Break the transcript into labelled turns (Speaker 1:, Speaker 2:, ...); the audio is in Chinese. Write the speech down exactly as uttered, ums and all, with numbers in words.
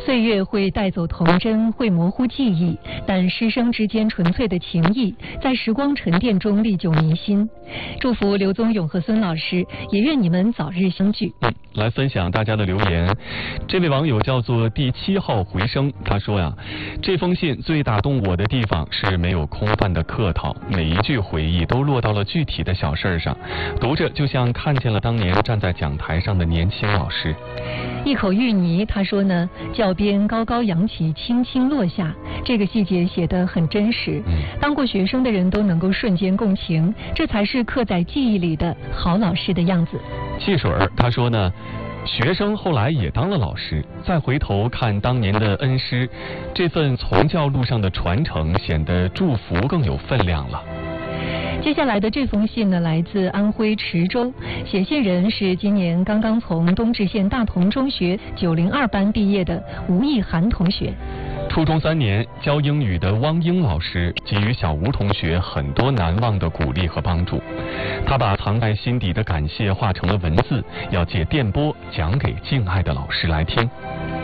Speaker 1: 岁月会带走童真，会模糊记忆，但师生之间纯粹的情谊在时光沉淀中历久弥新。祝福刘宗永和孙老师，也愿你们早日相聚。
Speaker 2: 嗯，来分享大家的留言。这位网友叫做第七号回声，他说呀，这封信最打动我的地方是没有空泛的客套，每一句回忆都落到了具体的小事上，读着就像看见了当年站在讲台上的年轻老师。
Speaker 1: 一口芋泥他说呢，教鞭高高扬起，轻轻落下，这个细节写得很真实，当过学生的人都能够瞬间共情，这才是刻在记忆里的好老师的样子。
Speaker 2: 汽水儿他说呢，学生后来也当了老师，再回头看当年的恩师，这份从教路上的传承显得祝福更有分量了。
Speaker 1: 接下来的这封信呢，来自安徽池州，写信人是今年刚刚从东直县大同中学九零二班毕业的吴亦涵同学。
Speaker 2: 初中三年教英语的汪英老师给予小吴同学很多难忘的鼓励和帮助，他把藏在心底的感谢化成了文字，要借电波讲给敬爱的老师来听。